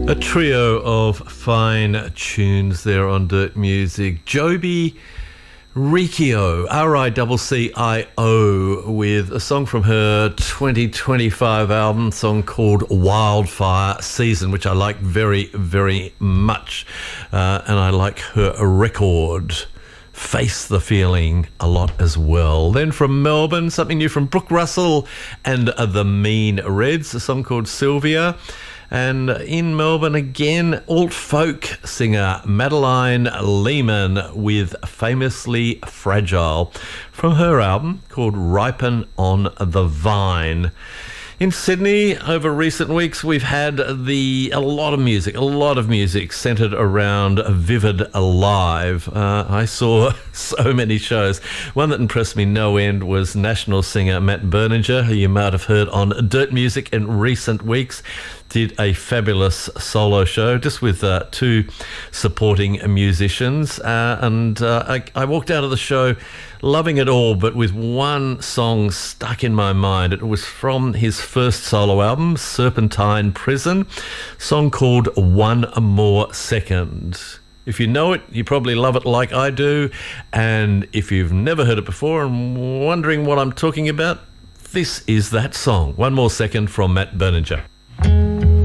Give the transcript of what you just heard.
A trio of fine tunes there on Dirt Music. Joby Riccio, Riccio, with a song from her 2025 album, song called Wildfire Season, which I like very, very much. And I like her record, Face the Feeling, a lot as well. Then from Melbourne, something new from Brooke Russell and the Mean Reds, a song called Sylvia. And in Melbourne again, alt-folk singer Madeline Lehman with Famously Fragile from her album called Ripen on the Vine. In Sydney, over recent weeks, we've had a lot of music centred around Vivid Alive. I saw so many shows. One that impressed me no end was national singer Matt Berninger, who you might have heard on Dirt Music in recent weeks. Did a fabulous solo show just with two supporting musicians, and I walked out of the show loving it all, but with one song stuck in my mind. It was from his first solo album, Serpentine Prison, a song called One More Second. If you know it, you probably love it like I do, and if you've never heard it before and wondering what I'm talking about, this is that song. One More Second from Matt Berninger.